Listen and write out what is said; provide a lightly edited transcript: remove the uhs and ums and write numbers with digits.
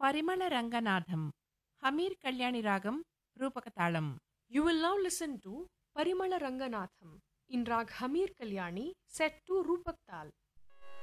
పరిమళ రంగనాథం హమీర్ కళ్యాణి రాగం రూపక తాళం. You will now listen to Parimala Ranganatham in Rag Hamir Kalyani set to Rupak Tal.